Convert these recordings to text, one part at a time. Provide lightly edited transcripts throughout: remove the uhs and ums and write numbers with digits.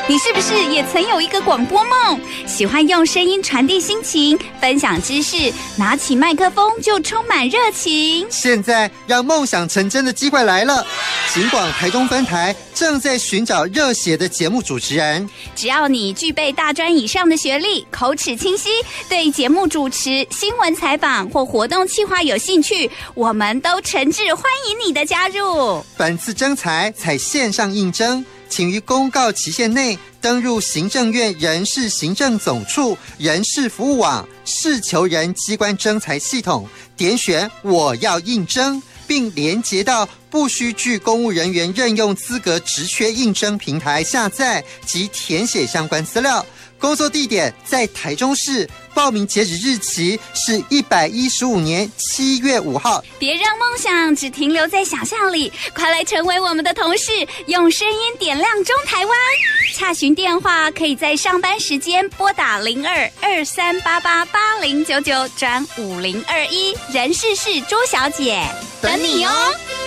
你是不是也曾有一个广播梦？喜欢用声音传递心情，分享知识，拿起麦克风就充满热情。 现在让梦想成真的机会来了，警广台中分台正在寻找热血的节目主持人。 只要你具备大专以上的学历，口齿清晰，对节目主持、新闻采访或活动企划有兴趣，我们都诚挚欢迎你的加入。 本次征才采线上应征，请于公告期限内登入行政院人事行政总处人事服务网事求人机关征才系统，点选我要应征，并连结到不需具公务人员任用资格职缺应征平台下载及填写相关资料。工作地点在台中市，报名截止日期是115年7月5号。 别让梦想只停留在想象里，快来成为我们的同事，用声音点亮中台湾。洽询电话可以在上班时间拨打02-2388-8099转5021，人事是朱小姐，等你哦。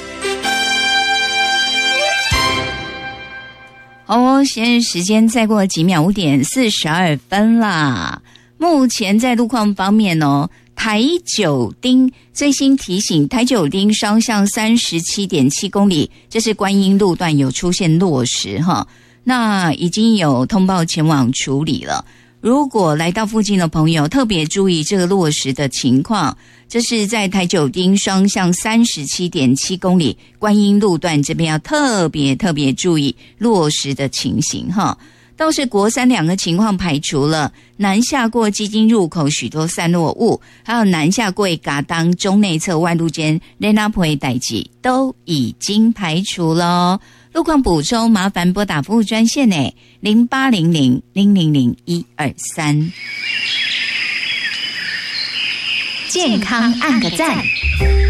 现在时间再过几秒，5点42分啦。目前在路况方面台九丁最新提醒，台九丁双向37.7公里，这是观音路段有出现落石那已经有通报前往处理了。如果来到附近的朋友，特别注意这个落石的情况。这是在台九丁双向37.7公里观音路段这边要特别注意落石的情形倒是国三两个情况排除了，南下过基金入口许多散落物，还有南下过嘎当中内侧弯路间雷纳普的代志都已经排除了路况补充麻烦拨打服务专线0800-000-123。 健康按个赞。